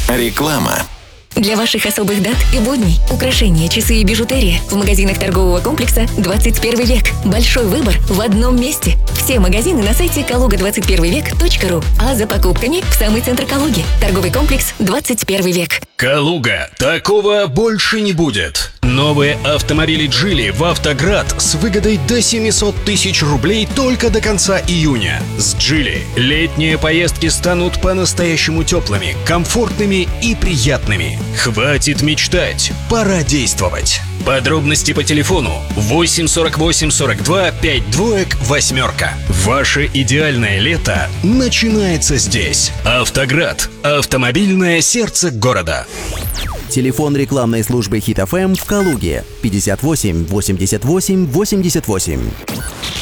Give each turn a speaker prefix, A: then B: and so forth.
A: Реклама.
B: Для ваших особых дат и будней украшения, часы и бижутерия в магазинах торгового комплекса «21 век». Большой выбор в одном месте. Все магазины на сайте kaluga21vek.ru. А за покупками в самый центр Калуги. Торговый комплекс «21 век».
C: Калуга. Такого больше не будет. Новые автомобили Geely в Автоград с выгодой до 700 тысяч рублей только до конца июня. С Geely летние поездки станут по-настоящему теплыми, комфортными и приятными. Хватит мечтать, пора действовать. Подробности по телефону 8 48 42 5 двоек 8. Ваше идеальное лето начинается здесь. Автоград. Автомобильное сердце города.
D: Телефон рекламной службы Хит FM в Калуге 58 88 88.